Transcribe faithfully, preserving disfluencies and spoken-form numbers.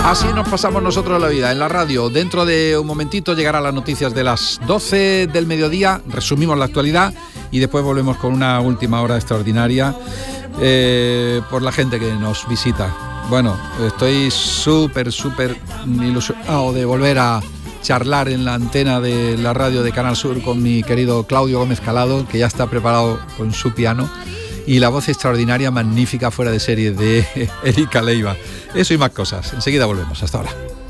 Así nos pasamos nosotros la vida en la radio. Dentro de un momentito llegarán las noticias de las doce del mediodía, resumimos la actualidad y después volvemos con una última hora extraordinaria eh, por la gente que nos visita. Bueno, estoy súper, súper ilusionado de volver a charlar en la antena de la radio de Canal Sur con mi querido Claudio Gómez Calado, que ya está preparado con su piano, y la voz extraordinaria, magnífica, fuera de serie de Erika Leiva. Eso y más cosas. Enseguida volvemos. Hasta ahora.